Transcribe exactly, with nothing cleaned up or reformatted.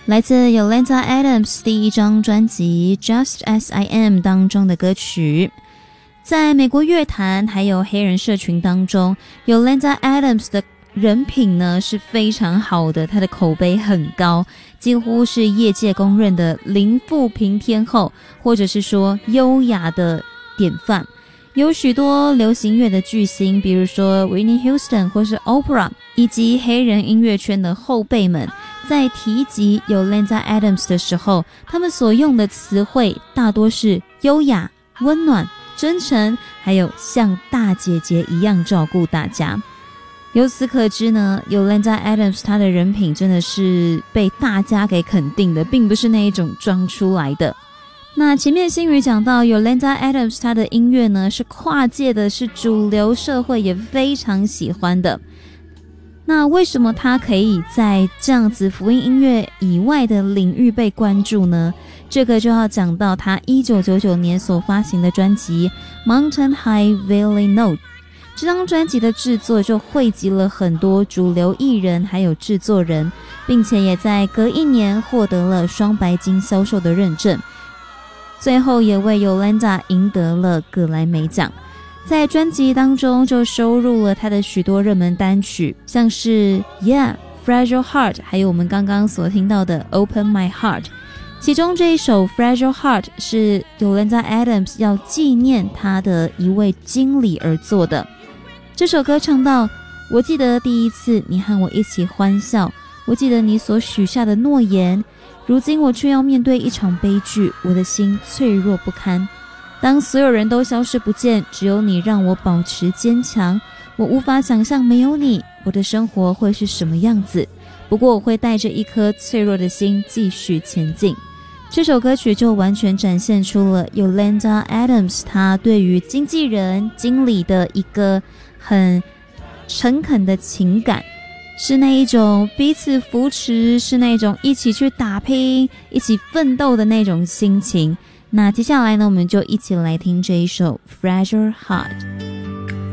来自 Yolanda Adams 第一张专辑 Just As I Am 当中的歌曲。在美国乐坛还有黑人社群当中， Yolanda Adams 的人品呢是非常好的，她的口碑很高，几乎是业界公认的零负评天后，或者是说优雅的典范。有许多流行乐的巨星，比如说 Whitney Houston 或是 Oprah， 以及黑人音乐圈的后辈们，在提及 Yolanda Adams 的时候，他们所用的词汇大多是优雅、温暖、真诚，还有像大姐姐一样照顾大家。由此可知呢， Yolanda Adams 她的人品真的是被大家给肯定的，并不是那一种装出来的。那前面星宇讲到 Yolanda Adams 她的音乐呢是跨界的，是主流社会也非常喜欢的。那为什么她可以在这样子福音音乐以外的领域被关注呢？这个就要讲到她一九九九年所发行的专辑 Mountain High Valley Note。 这张专辑的制作就汇集了很多主流艺人还有制作人，并且也在隔一年获得了双白金销售的认证，最后也为 Yolanda 赢得了葛莱美奖。在专辑当中就收录了她的许多热门单曲，像是 Yeah、Fragile Heart， 还有我们刚刚所听到的 Open My Heart。 其中这一首 Fragile Heart 是 Yolanda Adams 要纪念她的一位经理而做的。这首歌唱到，我记得第一次你和我一起欢笑，我记得你所许下的诺言，如今我却要面对一场悲剧，我的心脆弱不堪。当所有人都消失不见，只有你让我保持坚强。我无法想象没有你，我的生活会是什么样子。不过我会带着一颗脆弱的心继续前进。这首歌曲就完全展现出了 Yolanda Adams 她对于经纪人、经理的一个很诚恳的情感，是那一种彼此扶持，是那种一起去打拼、一起奋斗的那种心情。那接下来呢，我们就一起来听这一首 Fragile Heart。